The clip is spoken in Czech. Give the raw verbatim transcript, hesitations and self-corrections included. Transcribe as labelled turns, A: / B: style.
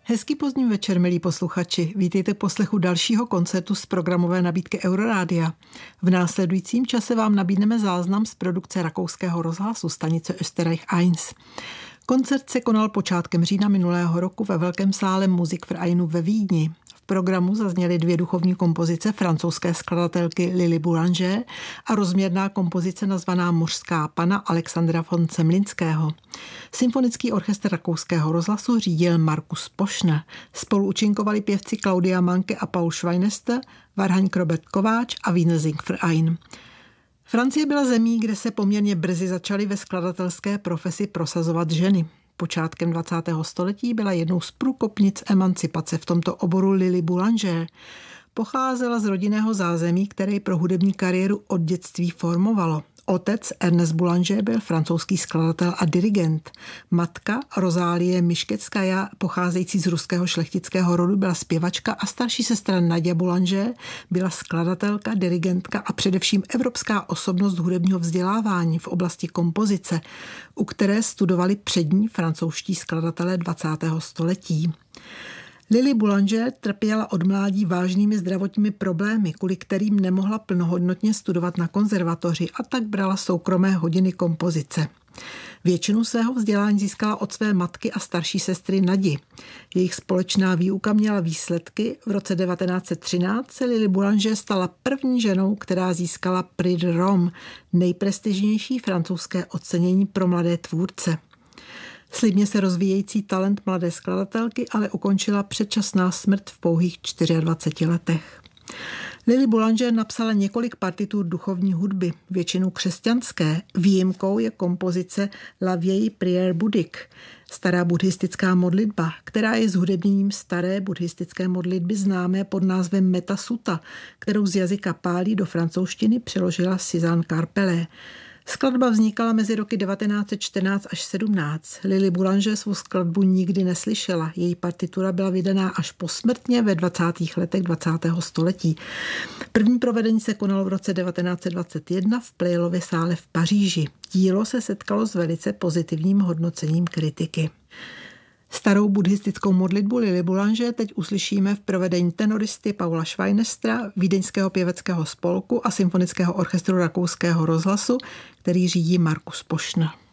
A: Hezký pozdní večer, milí posluchači. Vítejte k poslechu dalšího koncertu z programové nabídky Eurorádia. V následujícím čase vám nabídneme záznam z produkce rakouského rozhlasu stanice Österreich eins. Koncert se konal počátkem října minulého roku ve velkém sále Musikvereinu ve Vídni. V programu zazněly dvě duchovní kompozice francouzské skladatelky Lily Boulanger a rozměrná kompozice nazvaná Mořská pana Alexandra von Zemlinského. Symfonický orchestr rakouského rozhlasu řídil Markus Poschner. Spolu účinkovali pěvci Claudia Manke a Paul Schweinester, Varhaňk Robert Kováč a Wiener Singverein. Francie byla zemí, kde se poměrně brzy začaly ve skladatelské profesi prosazovat ženy. Počátkem dvacátého století byla jednou z průkopnic emancipace v tomto oboru Lily Boulanger. Pocházela z rodinného zázemí, které ji pro hudební kariéru od dětství formovalo. Otec Ernest Boulanger byl francouzský skladatel a dirigent. Matka Rozálie Miškeckaja, pocházející z ruského šlechtického rodu, byla zpěvačka a starší sestra Nadia Boulanger byla skladatelka, dirigentka a především evropská osobnost hudebního vzdělávání v oblasti kompozice, u které studovali přední francouzští skladatelé dvacátého století. Lily Boulanger trpěla od mládí vážnými zdravotními problémy, kvůli kterým nemohla plnohodnotně studovat na konzervatoři a tak brala soukromé hodiny kompozice. Většinu svého vzdělání získala od své matky a starší sestry Nadi. Jejich společná výuka měla výsledky. V roce devatenáct set třináct se Lily Boulanger stala první ženou, která získala Prix de Rome, nejprestižnější francouzské ocenění pro mladé tvůrce. Slibně se rozvíjející talent mladé skladatelky ale ukončila předčasná smrt v pouhých dvaceti čtyřech letech. Lily Boulanger napsala několik partitur duchovní hudby, většinou křesťanské. Výjimkou je kompozice La Vieille Prière bouddhique, stará buddhistická modlitba, která je zhudebněním staré buddhistické modlitby známé pod názvem Metta Sutta, kterou z jazyka pálí do francouzštiny přeložila Suzanne Carpelé. Skladba vznikala mezi roky devatenáct set čtrnáct až sedmnáct. Lily Boulanger svou skladbu nikdy neslyšela. Její partitura byla vydaná až posmrtně ve dvacátých letech dvacátého století. První provedení se konalo v roce devatenáct set dvacet jedna v Pleylově sále v Paříži. Dílo se setkalo s velice pozitivním hodnocením kritiky. Starou buddhistickou modlitbu Lily Boulanger teď uslyšíme v provedení tenoristy Paula Schweinestra, Vídeňského pěveckého spolku a symfonického orchestru rakouského rozhlasu, který řídí Markus Poschner.